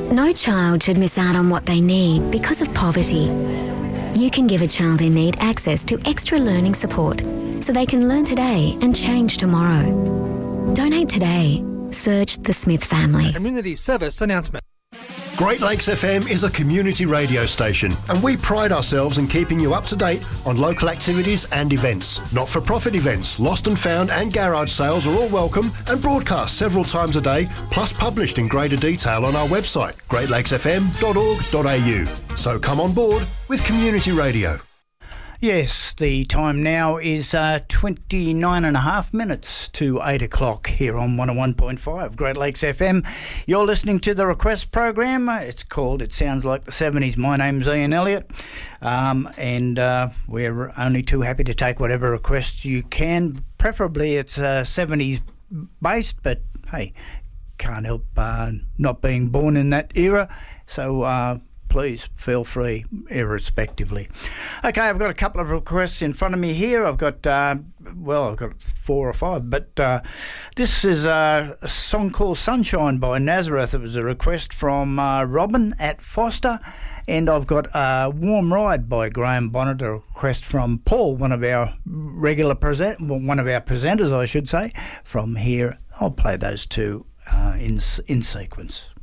No child should miss out on what they need because of poverty. You can give a child in need access to extra learning support so they can learn today and change tomorrow. Donate today. Search the Smith family. Community service announcement. Great Lakes FM is a community radio station, and we pride ourselves in keeping you up to date on local activities and events. Not-for-profit events, lost and found and garage sales are all welcome and broadcast several times a day, plus published in greater detail on our website, greatlakesfm.org.au. So come on board with community radio. Yes, the time now is 29 and a half minutes to 8 o'clock here on 101.5 Great Lakes FM. You're listening to the Request program. It's called It Sounds Like the 70s. My name's Ian Elliott, and we're only too happy to take whatever requests you can. Preferably it's 70s based, but hey, can't help not being born in that era. So please feel free, irrespectively. Okay, I've got a couple of requests in front of me here. I've got, I've got 4 or 5, but this is a song called Sunshine by Nazareth. It was a request from Robin at Foster, and I've got Warm Ride by Graham Bonnet, a request from Paul, one of our presenters, I should say, from here. I'll play those two in sequence.